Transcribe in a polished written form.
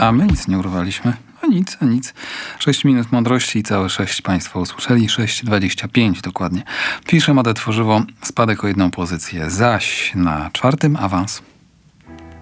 A my nic nie urwaliśmy. A nic. 6 minut mądrości i całe 6 Państwo usłyszeli. 6,25 dokładnie. Pisze Made Tworzywo. Spadek o 1 pozycję. Zaś na 4. awans.